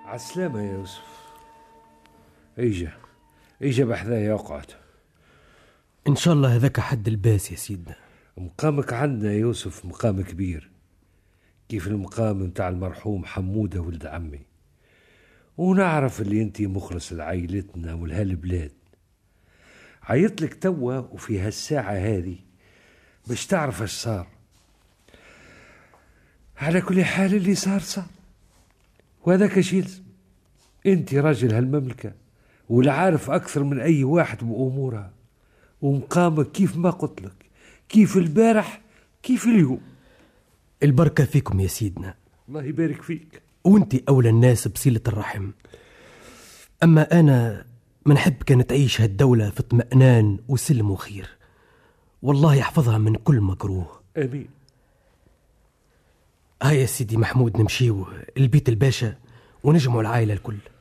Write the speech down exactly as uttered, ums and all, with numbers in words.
عالسلامة يا يوسف. ايجا ايجا بحذايا اقعد. ان شاء الله هذاك حد الباس يا سيدنا. مقامك عندنا يا يوسف مقام كبير، كيف المقام متاع المرحوم حمودة ولد عمي، ونعرف اللي انتي مخلص لعائلتنا ولهالبلاد. عيطلك توا وفي هالساعة هذه باش تعرف اش صار. على كل حال اللي صار صار، وهذاك اش يلزم. انتي راجل هالمملكة والعارف اكثر من اي واحد بامورها، ومقامك كيف ما قلت لك، كيف البارح كيف اليوم. البركة فيكم يا سيدنا. الله يبارك فيك. وانتي أولى الناس بصلة الرحم. أما أنا منحب كانت تعيش هالدولة في اطمئنان وسلم وخير، والله يحفظها من كل مكروه. آمين. هيا يا سيدي محمود نمشيو البيت الباشا ونجمعوا العائلة الكل.